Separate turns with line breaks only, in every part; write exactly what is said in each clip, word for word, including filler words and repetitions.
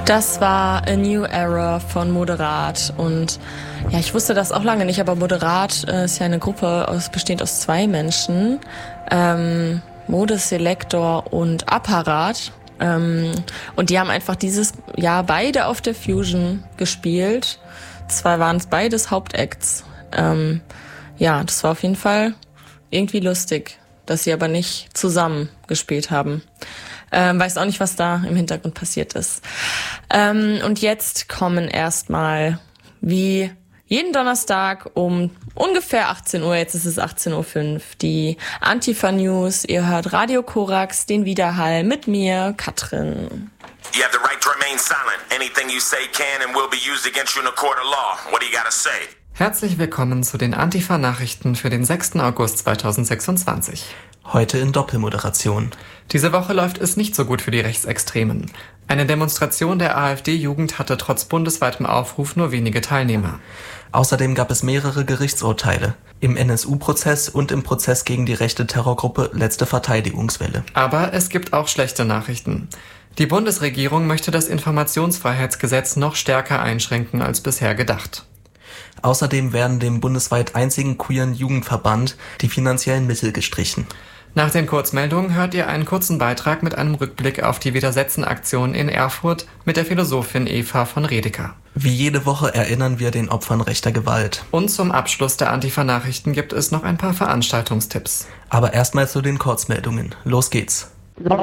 Das war A New Era von Moderat und ja, ich wusste das auch lange nicht, aber Moderat äh, ist ja eine Gruppe aus, bestehend aus zwei Menschen, ähm, Modeselektor und Apparat, ähm, und die haben einfach dieses Jahr beide auf der Fusion gespielt. Zwar waren es beides Hauptacts. Ähm, ja, das war auf jeden Fall irgendwie lustig, dass sie aber nicht zusammen gespielt haben. Ähm, weiß auch nicht, was da im Hintergrund passiert ist. Ähm, und jetzt kommen erstmal, wie jeden Donnerstag um ungefähr achtzehn Uhr, jetzt ist es achtzehn Uhr fünf, die Antifa-News. Ihr hört Radio Korax, den Widerhall mit mir, Katrin.
You have the right to remain silent. Anything you say can and will be used against you in a court of law. What do you gotta say?
Herzlich willkommen zu den Antifa-Nachrichten für den sechsten August zweitausendsechsundzwanzig.
Heute in Doppelmoderation.
Diese Woche läuft es nicht so gut für die Rechtsextremen. Eine Demonstration der AfD-Jugend hatte trotz bundesweitem Aufruf nur wenige Teilnehmer.
Außerdem gab es mehrere Gerichtsurteile. Im N S U-Prozess und im Prozess gegen die rechte Terrorgruppe Letzte Verteidigungswelle.
Aber es gibt auch schlechte Nachrichten. Die Bundesregierung möchte das Informationsfreiheitsgesetz noch stärker einschränken als bisher gedacht.
Außerdem werden dem bundesweit einzigen queeren Jugendverband die finanziellen Mittel gestrichen.
Nach den Kurzmeldungen hört ihr einen kurzen Beitrag mit einem Rückblick auf die Widersetzen-Aktion in Erfurt mit der Philosophin Eva von Redeker.
Wie jede Woche erinnern wir den Opfern rechter Gewalt.
Und zum Abschluss der Antifa-Nachrichten gibt es noch ein paar Veranstaltungstipps.
Aber erstmal zu den Kurzmeldungen. Los geht's.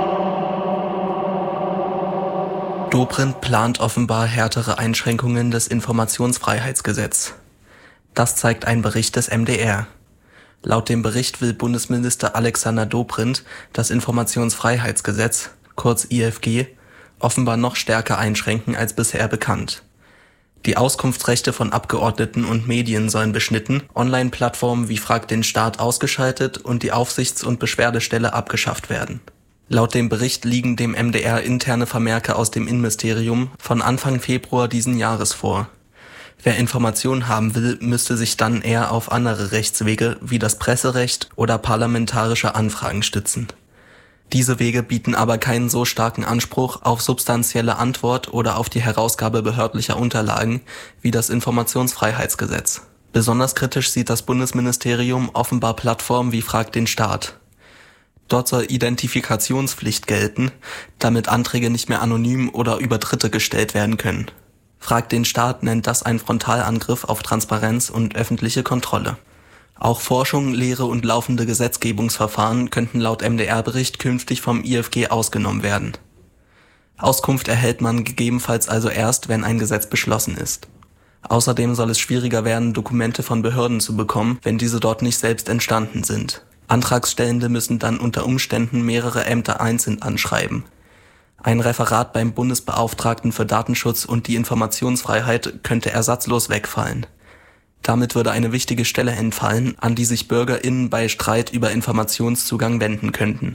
Dobrindt plant offenbar härtere Einschränkungen des Informationsfreiheitsgesetzes. Das zeigt ein Bericht des M D R. Laut dem Bericht will Bundesminister Alexander Dobrindt das Informationsfreiheitsgesetz, kurz I F G, offenbar noch stärker einschränken als bisher bekannt. Die Auskunftsrechte von Abgeordneten und Medien sollen beschnitten, Online-Plattformen wie Frag den Staat ausgeschaltet und die Aufsichts- und Beschwerdestelle abgeschafft werden. Laut dem Bericht liegen dem M D R interne Vermerke aus dem Innenministerium von Anfang Februar diesen Jahres vor. Wer Informationen haben will, müsste sich dann eher auf andere Rechtswege wie das Presserecht oder parlamentarische Anfragen stützen. Diese Wege bieten aber keinen so starken Anspruch auf substanzielle Antwort oder auf die Herausgabe behördlicher Unterlagen wie das Informationsfreiheitsgesetz. Besonders kritisch sieht das Bundesministerium offenbar Plattformen wie Frag den Staat. Dort soll Identifikationspflicht gelten, damit Anträge nicht mehr anonym oder über Dritte gestellt werden können. Frag den Staat nennt das einen Frontalangriff auf Transparenz und öffentliche Kontrolle. Auch Forschung, Lehre und laufende Gesetzgebungsverfahren könnten laut M D R-Bericht künftig vom I F G ausgenommen werden. Auskunft erhält man gegebenenfalls also erst, wenn ein Gesetz beschlossen ist. Außerdem soll es schwieriger werden, Dokumente von Behörden zu bekommen, wenn diese dort nicht selbst entstanden sind. Antragstellende müssen dann unter Umständen mehrere Ämter einzeln anschreiben. Ein Referat beim Bundesbeauftragten für Datenschutz und die Informationsfreiheit könnte ersatzlos wegfallen. Damit würde eine wichtige Stelle entfallen, an die sich BürgerInnen bei Streit über Informationszugang wenden könnten.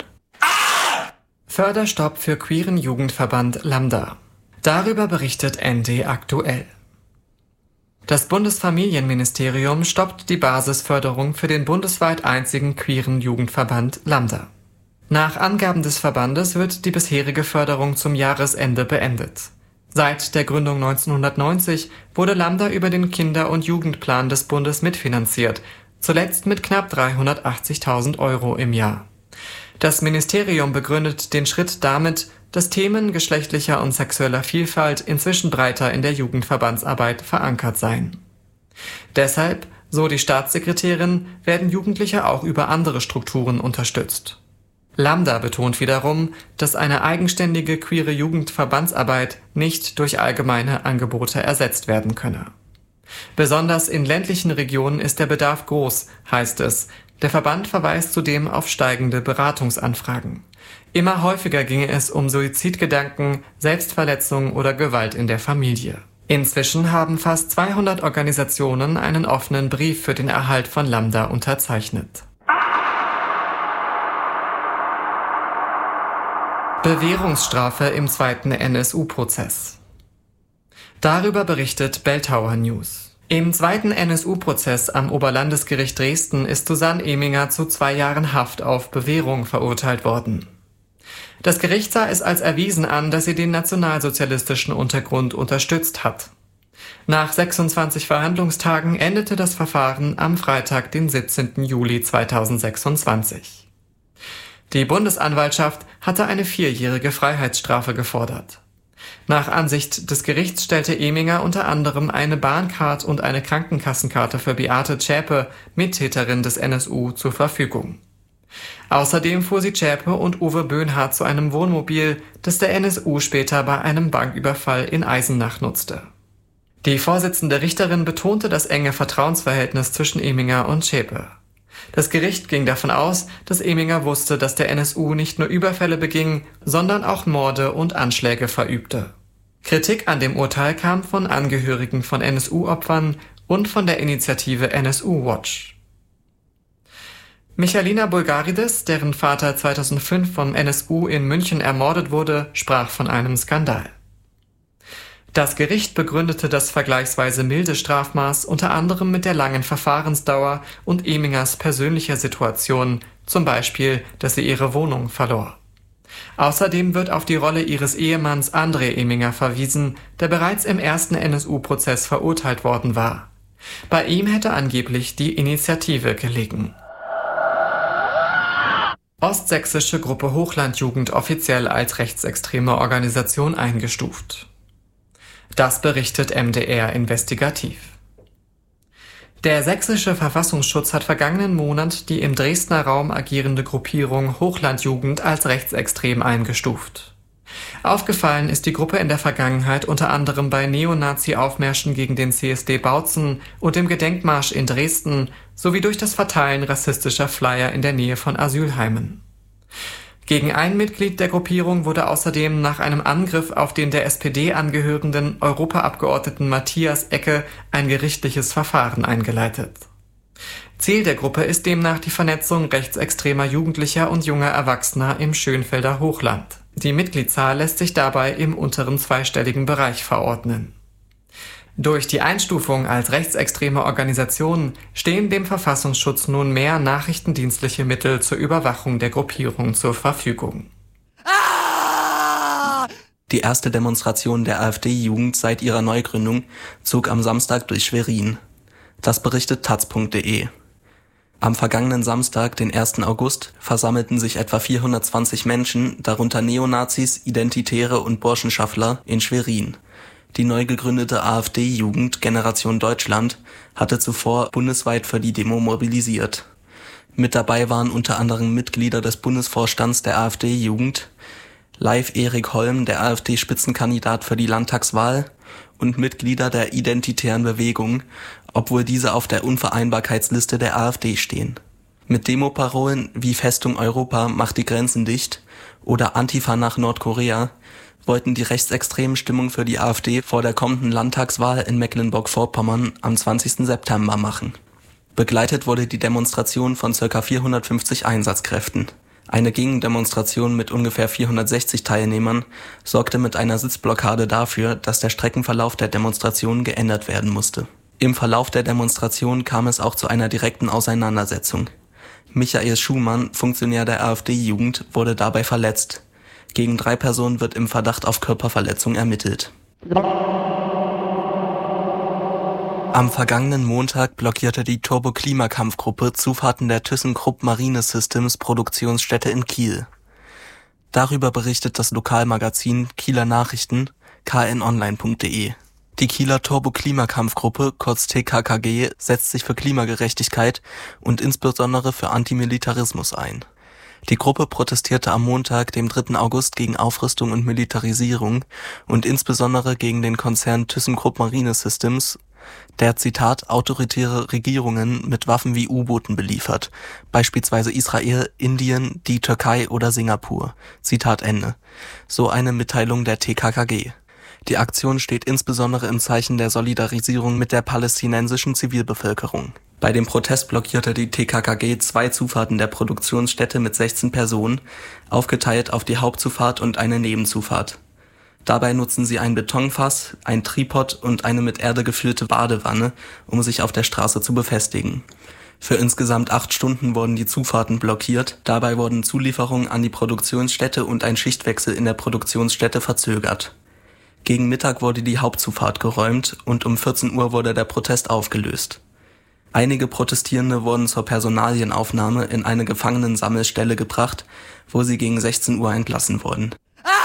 Förderstopp für queeren Jugendverband Lambda. Darüber berichtet N D aktuell. Das Bundesfamilienministerium stoppt die Basisförderung für den bundesweit einzigen queeren Jugendverband Lambda. Nach Angaben des Verbandes wird die bisherige Förderung zum Jahresende beendet. Seit der Gründung neunzehnhundertneunzig wurde Lambda über den Kinder- und Jugendplan des Bundes mitfinanziert, zuletzt mit knapp dreihundertachtzigtausend Euro im Jahr. Das Ministerium begründet den Schritt damit, dass Themen geschlechtlicher und sexueller Vielfalt inzwischen breiter in der Jugendverbandsarbeit verankert seien. Deshalb, so die Staatssekretärin, werden Jugendliche auch über andere Strukturen unterstützt. Lambda betont wiederum, dass eine eigenständige queere Jugendverbandsarbeit nicht durch allgemeine Angebote ersetzt werden könne. Besonders in ländlichen Regionen ist der Bedarf groß, heißt es. Der Verband verweist zudem auf steigende Beratungsanfragen. Immer häufiger ginge es um Suizidgedanken, Selbstverletzung oder Gewalt in der Familie. Inzwischen haben fast zweihundert Organisationen einen offenen Brief für den Erhalt von Lambda unterzeichnet. Bewährungsstrafe im zweiten N S U-Prozess. Darüber berichtet Belltower News. Im zweiten N S U-Prozess am Oberlandesgericht Dresden ist Susanne Eminger zu zwei Jahren Haft auf Bewährung verurteilt worden. Das Gericht sah es als erwiesen an, dass sie den nationalsozialistischen Untergrund unterstützt hat. Nach sechsundzwanzig Verhandlungstagen endete das Verfahren am Freitag, den siebzehnten Juli zweitausendsechsundzwanzig. Die Bundesanwaltschaft hatte eine vierjährige Freiheitsstrafe gefordert. Nach Ansicht des Gerichts stellte Eminger unter anderem eine Bahncard und eine Krankenkassenkarte für Beate Zschäpe, Mittäterin des N S U, zur Verfügung. Außerdem fuhr sie Zschäpe und Uwe Böhnhardt zu einem Wohnmobil, das der N S U später bei einem Banküberfall in Eisenach nutzte. Die Vorsitzende Richterin betonte das enge Vertrauensverhältnis zwischen Eminger und Zschäpe. Das Gericht ging davon aus, dass Eminger wusste, dass der N S U nicht nur Überfälle beging, sondern auch Morde und Anschläge verübte. Kritik an dem Urteil kam von Angehörigen von N S U-Opfern und von der Initiative N S U Watch. Michalina Bulgaridis, deren Vater zweitausendfünf vom N S U in München ermordet wurde, sprach von einem Skandal. Das Gericht begründete das vergleichsweise milde Strafmaß unter anderem mit der langen Verfahrensdauer und Emingers persönlicher Situation, zum Beispiel, dass sie ihre Wohnung verlor. Außerdem wird auf die Rolle ihres Ehemanns André Eminger verwiesen, der bereits im ersten N S U-Prozess verurteilt worden war. Bei ihm hätte angeblich die Initiative gelegen. Ostsächsische Gruppe Hochlandjugend offiziell als rechtsextreme Organisation eingestuft. Das berichtet M D R Investigativ. Der sächsische Verfassungsschutz hat vergangenen Monat die im Dresdner Raum agierende Gruppierung Hochlandjugend als rechtsextrem eingestuft. Aufgefallen ist die Gruppe in der Vergangenheit unter anderem bei Neonazi-Aufmärschen gegen den C S D Bautzen und dem Gedenkmarsch in Dresden sowie durch das Verteilen rassistischer Flyer in der Nähe von Asylheimen. Gegen ein Mitglied der Gruppierung wurde außerdem nach einem Angriff auf den der S P D angehörenden Europaabgeordneten Matthias Ecke ein gerichtliches Verfahren eingeleitet. Ziel der Gruppe ist demnach die Vernetzung rechtsextremer Jugendlicher und junger Erwachsener im Schönfelder Hochland. Die Mitgliedszahl lässt sich dabei im unteren zweistelligen Bereich verordnen. Durch die Einstufung als rechtsextreme Organisation stehen dem Verfassungsschutz nun mehr nachrichtendienstliche Mittel zur Überwachung der Gruppierung zur Verfügung.
Die erste Demonstration der AfD-Jugend seit ihrer Neugründung zog am Samstag durch Schwerin. Das berichtet taz punkt de. Am vergangenen Samstag, den ersten August, versammelten sich etwa vierhundertzwanzig Menschen, darunter Neonazis, Identitäre und Burschenschaffler, in Schwerin. Die neu gegründete AfD-Jugend Generation Deutschland hatte zuvor bundesweit für die Demo mobilisiert. Mit dabei waren unter anderem Mitglieder des Bundesvorstands der AfD-Jugend, Leif Erik Holm, der AfD-Spitzenkandidat für die Landtagswahl, und Mitglieder der Identitären Bewegung, obwohl diese auf der Unvereinbarkeitsliste der AfD stehen. Mit Demoparolen wie Festung Europa macht die Grenzen dicht oder Antifa nach Nordkorea wollten die rechtsextremen Stimmung für die AfD vor der kommenden Landtagswahl in Mecklenburg-Vorpommern am zwanzigsten September machen. Begleitet wurde die Demonstration von ca. vierhundertfünfzig Einsatzkräften. Eine Gegendemonstration mit ungefähr vierhundertsechzig Teilnehmern sorgte mit einer Sitzblockade dafür, dass der Streckenverlauf der Demonstration geändert werden musste. Im Verlauf der Demonstration kam es auch zu einer direkten Auseinandersetzung. Michael Schumann, Funktionär der AfD-Jugend, wurde dabei verletzt. Gegen drei Personen wird im Verdacht auf Körperverletzung ermittelt. Am vergangenen Montag blockierte die Turbo-Klimakampfgruppe Zufahrten der ThyssenKrupp Marine Systems Produktionsstätte in Kiel. Darüber berichtet das Lokalmagazin Kieler Nachrichten k n online punkt de. Die Kieler Turbo-Klimakampfgruppe, kurz T K K G, setzt sich für Klimagerechtigkeit und insbesondere für Antimilitarismus ein. Die Gruppe protestierte am Montag, dem dritten August, gegen Aufrüstung und Militarisierung und insbesondere gegen den Konzern ThyssenKrupp Marine Systems, der, Zitat, autoritäre Regierungen mit Waffen wie U-Booten beliefert, beispielsweise Israel, Indien, die Türkei oder Singapur. Zitat Ende. So eine Mitteilung der T K K G. Die Aktion steht insbesondere im Zeichen der Solidarisierung mit der palästinensischen Zivilbevölkerung. Bei dem Protest blockierte die T K K G zwei Zufahrten der Produktionsstätte mit sechzehn Personen, aufgeteilt auf die Hauptzufahrt und eine Nebenzufahrt. Dabei nutzen sie ein Betonfass, ein Tripod und eine mit Erde gefüllte Badewanne, um sich auf der Straße zu befestigen. Für insgesamt acht Stunden wurden die Zufahrten blockiert. Dabei wurden Zulieferungen an die Produktionsstätte und ein Schichtwechsel in der Produktionsstätte verzögert. Gegen Mittag wurde die Hauptzufahrt geräumt und um vierzehn Uhr wurde der Protest aufgelöst. Einige Protestierende wurden zur Personalienaufnahme in eine Gefangenensammelstelle gebracht, wo sie gegen sechzehn Uhr entlassen wurden.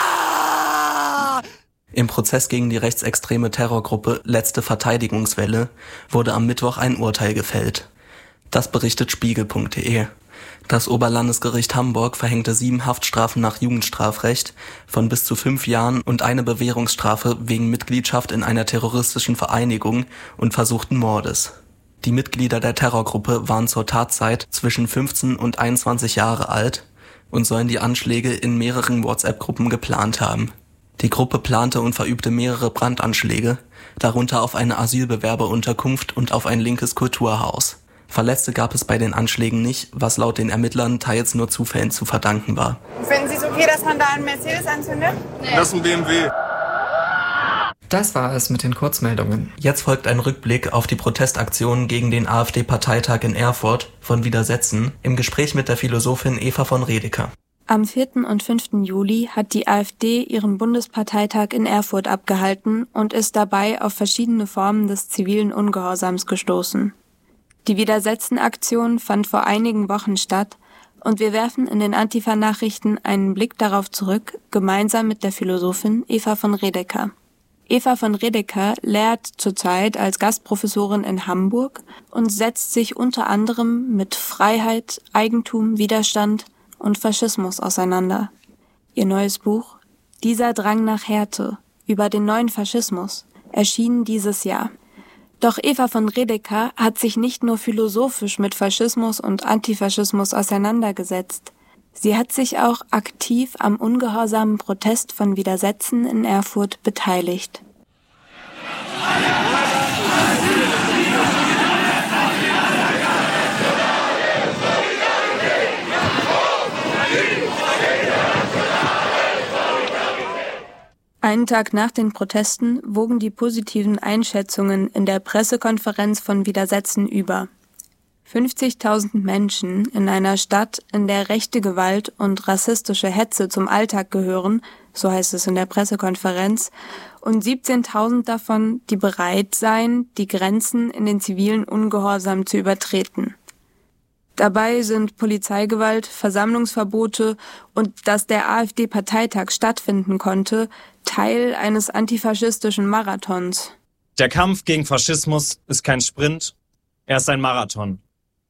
Ah! Im Prozess gegen die rechtsextreme Terrorgruppe Letzte Verteidigungswelle wurde am Mittwoch ein Urteil gefällt. Das berichtet Spiegel punkt de. Das Oberlandesgericht Hamburg verhängte sieben Haftstrafen nach Jugendstrafrecht von bis zu fünf Jahren und eine Bewährungsstrafe wegen Mitgliedschaft in einer terroristischen Vereinigung und versuchten Mordes. Die Mitglieder der Terrorgruppe waren zur Tatzeit zwischen fünfzehn und einundzwanzig Jahre alt und sollen die Anschläge in mehreren WhatsApp-Gruppen geplant haben. Die Gruppe plante und verübte mehrere Brandanschläge, darunter auf eine Asylbewerberunterkunft und auf ein linkes Kulturhaus. Verletzte gab es bei den Anschlägen nicht, was laut den Ermittlern teils nur Zufällen zu verdanken war.
Finden Sie es okay, dass man da einen Mercedes anzündet?
Nee. Das ist ein B M W.
Das war es mit den Kurzmeldungen.
Jetzt folgt ein Rückblick auf die Protestaktionen gegen den AfD-Parteitag in Erfurt von Widersetzen im Gespräch mit der Philosophin Eva von Redeker.
Am vierten und fünften Juli hat die AfD ihren Bundesparteitag in Erfurt abgehalten und ist dabei auf verschiedene Formen des zivilen Ungehorsams gestoßen. Die Widersetzen-Aktion fand vor einigen Wochen statt und wir werfen in den Antifa-Nachrichten einen Blick darauf zurück, gemeinsam mit der Philosophin Eva von Redeker. Eva von Redeker lehrt zurzeit als Gastprofessorin in Hamburg und setzt sich unter anderem mit Freiheit, Eigentum, Widerstand und Faschismus auseinander. Ihr neues Buch »Dieser Drang nach Härte« über den neuen Faschismus erschien dieses Jahr. Doch Eva von Redeker hat sich nicht nur philosophisch mit Faschismus und Antifaschismus auseinandergesetzt. Sie hat sich auch aktiv am ungehorsamen Protest von Widersetzen in Erfurt beteiligt. Einen Tag nach den Protesten wogen die positiven Einschätzungen in der Pressekonferenz von Widersetzen über. fünfzigtausend Menschen in einer Stadt, in der rechte Gewalt und rassistische Hetze zum Alltag gehören, so heißt es in der Pressekonferenz, und siebzehntausend davon, die bereit seien, die Grenzen in den zivilen Ungehorsam zu übertreten. Dabei sind Polizeigewalt, Versammlungsverbote und dass der AfD-Parteitag stattfinden konnte, Teil eines antifaschistischen Marathons.
Der Kampf gegen Faschismus ist kein Sprint, er ist ein Marathon.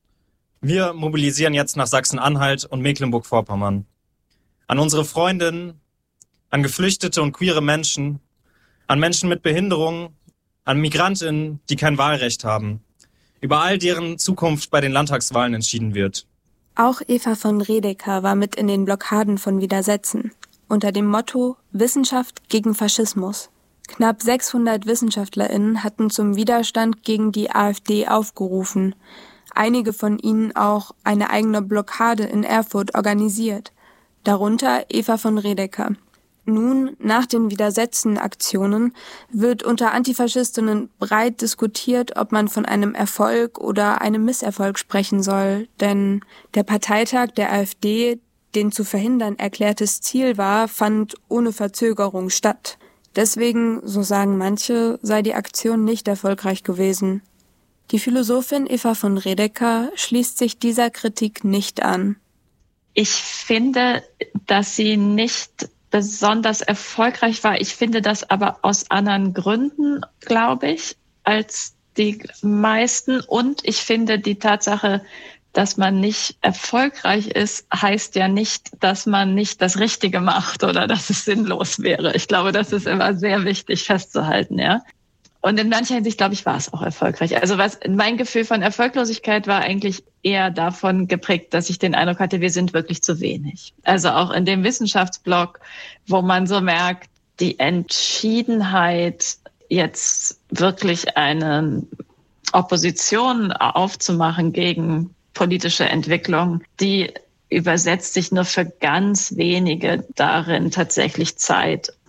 Wir mobilisieren jetzt nach Sachsen-Anhalt und Mecklenburg-Vorpommern. An unsere Freundinnen, an Geflüchtete und queere Menschen, an Menschen mit Behinderungen, an Migrantinnen, die kein Wahlrecht haben. Über all deren Zukunft bei den Landtagswahlen entschieden wird.
Auch Eva von Redeker war mit in den Blockaden von Widersetzen. Unter dem Motto Wissenschaft gegen Faschismus. Knapp sechshundert WissenschaftlerInnen hatten zum Widerstand gegen die AfD aufgerufen. Einige von ihnen auch eine eigene Blockade in Erfurt organisiert. Darunter Eva von Redeker. Nun, nach den Widersetzen-Aktionen, wird unter Antifaschistinnen breit diskutiert, ob man von einem Erfolg oder einem Misserfolg sprechen soll. Denn der Parteitag der AfD, den zu verhindern erklärtes Ziel war, fand ohne Verzögerung statt. Deswegen, so sagen manche, sei die Aktion nicht erfolgreich gewesen. Die Philosophin Eva von Redeker schließt sich dieser Kritik nicht an.
Ich finde, dass sie nicht besonders erfolgreich war. Ich finde das aber aus anderen Gründen, glaube ich, als die meisten. Und ich finde die Tatsache, dass man nicht erfolgreich ist, heißt ja nicht, dass man nicht das Richtige macht oder dass es sinnlos wäre. Ich glaube, das ist immer sehr wichtig festzuhalten, ja. Und in mancher Hinsicht, glaube ich, war es auch erfolgreich. Also was mein Gefühl von Erfolglosigkeit war eigentlich eher davon geprägt, dass ich den Eindruck hatte, wir sind wirklich zu wenig. Also auch in dem Wissenschaftsblock, wo man so merkt, die Entschiedenheit, jetzt wirklich eine Opposition aufzumachen gegen politische Entwicklung, die übersetzt sich nur für ganz wenige darin, tatsächlich Zeit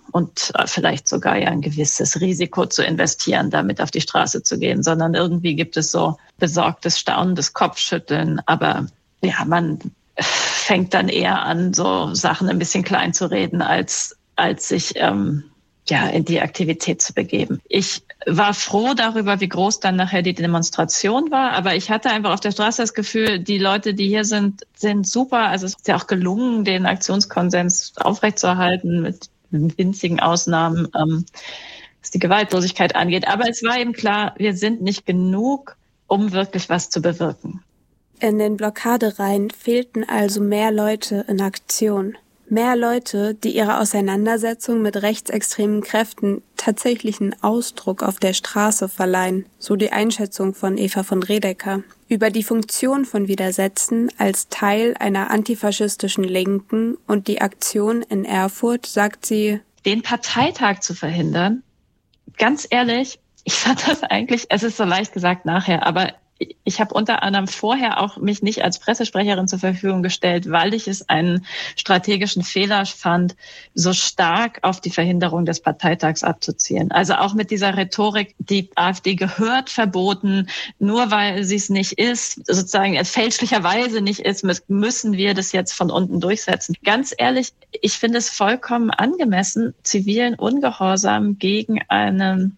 und vielleicht sogar ja ein gewisses Risiko zu investieren, damit auf die Straße zu gehen, sondern irgendwie gibt es so besorgtes, staunendes Kopfschütteln. Aber ja, man fängt dann eher an, so Sachen ein bisschen klein zu reden, als, als sich ähm, ja, in die Aktivität zu begeben. Ich war froh darüber, wie groß dann nachher die Demonstration war, aber ich hatte einfach auf der Straße das Gefühl, die Leute, die hier sind, sind super. Also es ist ja auch gelungen, den Aktionskonsens aufrechtzuerhalten mit winzigen Ausnahmen, ähm, was die Gewaltlosigkeit angeht. Aber es war eben klar, wir sind nicht genug, um wirklich was zu bewirken.
In den Blockadereihen fehlten also mehr Leute in Aktion. Mehr Leute, die ihrer Auseinandersetzung mit rechtsextremen Kräften tatsächlichen Ausdruck auf der Straße verleihen, so die Einschätzung von Eva von Redeker. Über die Funktion von Widersetzen als Teil einer antifaschistischen Linken und die Aktion in Erfurt sagt sie:
Den Parteitag zu verhindern, ganz ehrlich, ich fand das eigentlich, es ist so leicht gesagt nachher, aber ich habe unter anderem vorher auch mich nicht als Pressesprecherin zur Verfügung gestellt, weil ich es einen strategischen Fehler fand, so stark auf die Verhinderung des Parteitags abzuzielen. Also auch mit dieser Rhetorik, die AfD gehört verboten, nur weil sie es nicht ist, sozusagen fälschlicherweise nicht ist, müssen wir das jetzt von unten durchsetzen. Ganz ehrlich, ich finde es vollkommen angemessen, zivilen Ungehorsam gegen eine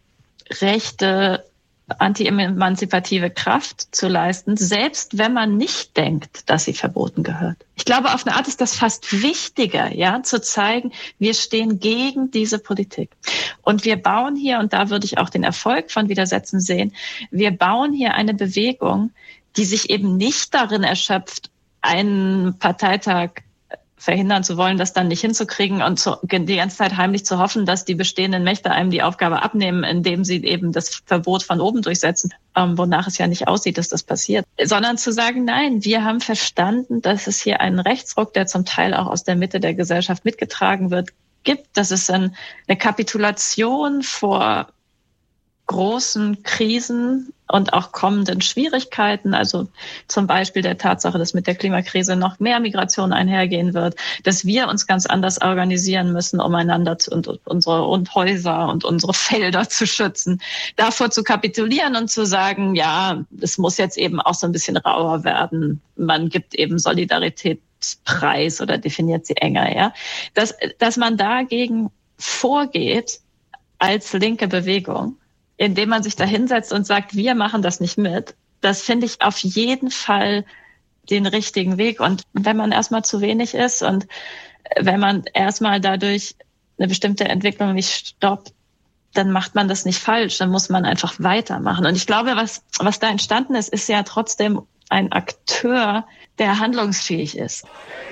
rechte anti-emanzipative Kraft zu leisten, selbst wenn man nicht denkt, dass sie verboten gehört. Ich glaube, auf eine Art ist das fast wichtiger, ja, zu zeigen, wir stehen gegen diese Politik. Und wir bauen hier, und da würde ich auch den Erfolg von Widersetzen sehen, wir bauen hier eine Bewegung, die sich eben nicht darin erschöpft, einen Parteitag verhindern zu wollen, das dann nicht hinzukriegen und zu, die ganze Zeit heimlich zu hoffen, dass die bestehenden Mächte einem die Aufgabe abnehmen, indem sie eben das Verbot von oben durchsetzen, ähm, wonach es ja nicht aussieht, dass das passiert. Sondern zu sagen, nein, wir haben verstanden, dass es hier einen Rechtsruck, der zum Teil auch aus der Mitte der Gesellschaft mitgetragen wird, gibt, dass es ein, eine Kapitulation vor großen Krisen und auch kommenden Schwierigkeiten, also zum Beispiel der Tatsache, dass mit der Klimakrise noch mehr Migration einhergehen wird, dass wir uns ganz anders organisieren müssen, um einander zu, und unsere und Häuser und unsere Felder zu schützen, davor zu kapitulieren und zu sagen, ja, es muss jetzt eben auch so ein bisschen rauer werden. Man gibt eben Solidaritätspreis oder definiert sie enger, ja. Dass, dass man dagegen vorgeht als linke Bewegung, indem man sich da hinsetzt und sagt, wir machen das nicht mit, das finde ich auf jeden Fall den richtigen Weg. Und wenn man erstmal zu wenig ist und wenn man erstmal dadurch eine bestimmte Entwicklung nicht stoppt, dann macht man das nicht falsch, dann muss man einfach weitermachen. Und ich glaube, was, was da entstanden ist, ist ja trotzdem ein Akteur, der handlungsfähig ist.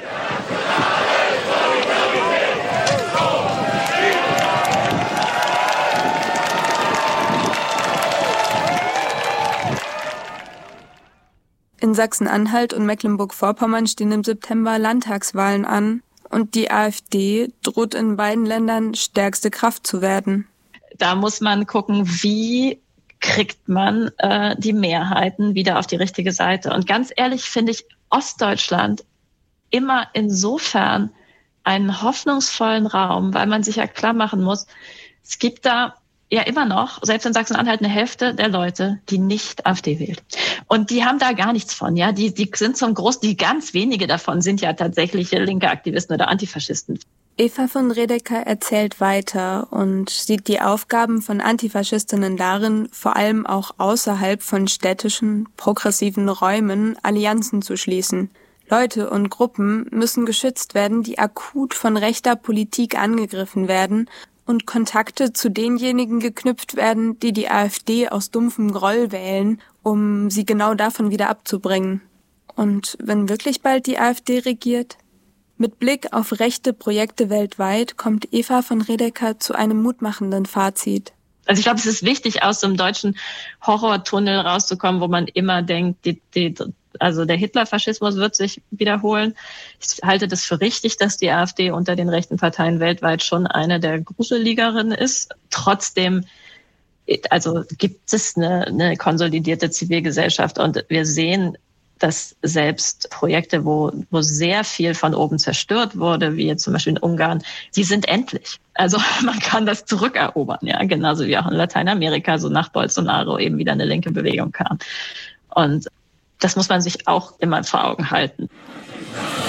In Sachsen-Anhalt und Mecklenburg-Vorpommern stehen im September Landtagswahlen an und die AfD droht in beiden Ländern stärkste Kraft zu werden.
Da muss man gucken, wie kriegt man äh, die Mehrheiten wieder auf die richtige Seite. Und ganz ehrlich finde ich Ostdeutschland immer insofern einen hoffnungsvollen Raum, weil man sich ja klar machen muss, es gibt da ja immer noch, selbst in Sachsen-Anhalt, eine Hälfte der Leute, die nicht AfD wählt. Und die haben da gar nichts von, ja. Die, die sind zum Groß, die ganz wenige davon sind ja tatsächliche linke Aktivisten oder Antifaschisten.
Eva von Redeker erzählt weiter und sieht die Aufgaben von Antifaschistinnen darin, vor allem auch außerhalb von städtischen, progressiven Räumen Allianzen zu schließen. Leute und Gruppen müssen geschützt werden, die akut von rechter Politik angegriffen werden und Kontakte zu denjenigen geknüpft werden, die die AfD aus dumpfem Groll wählen, um sie genau davon wieder abzubringen. Und wenn wirklich bald die AfD regiert? Mit Blick auf rechte Projekte weltweit kommt Eva von Redeker zu einem mutmachenden Fazit.
Also ich glaube, es ist wichtig, aus so einem deutschen Horrortunnel rauszukommen, wo man immer denkt, die, die, also der Hitlerfaschismus wird sich wiederholen. Ich halte das für richtig, dass die AfD unter den rechten Parteien weltweit schon eine der gruseligeren ist. Trotzdem, also gibt es eine, eine konsolidierte Zivilgesellschaft und wir sehen dass selbst Projekte, wo, wo sehr viel von oben zerstört wurde, wie jetzt zum Beispiel in Ungarn, die sind endlich. Also man kann das zurückerobern, ja, genauso wie auch in Lateinamerika, so nach Bolsonaro eben wieder eine linke Bewegung kam. Und das muss man sich auch immer vor Augen halten.